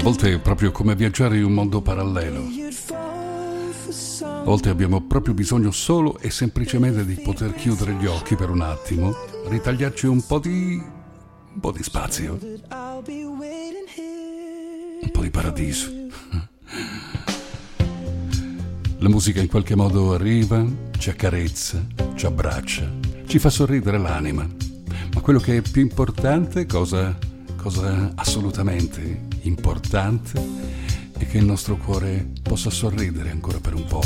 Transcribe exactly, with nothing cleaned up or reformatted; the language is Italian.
volte è proprio come viaggiare in un mondo parallelo. A volte abbiamo proprio bisogno solo e semplicemente di poter chiudere gli occhi per un attimo, ritagliarci un po' di... un po' di spazio, un po' di paradiso. La musica in qualche modo arriva, ci accarezza, ci abbraccia, ci fa sorridere l'anima. Ma quello che è più importante, cosa, cosa assolutamente importante, è che il nostro cuore possa sorridere ancora per un po'.